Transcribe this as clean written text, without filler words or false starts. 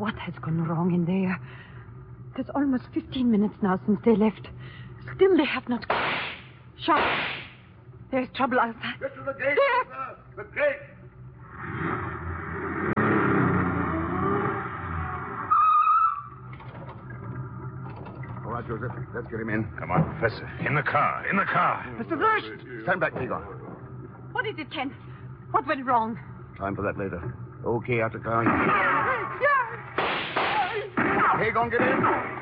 What has gone wrong in there? There's almost 15 minutes now since they left. Still they have not... Shut. There's trouble outside. Get to the gate, sir. The gate. All right, Joseph. Let's get him in. Come on, Professor. In the car. In the car. Mr. Wurst! Stand back, Egon. What is it, Kent? What went wrong? Time for that later. Okay, out the car. Egon, get in.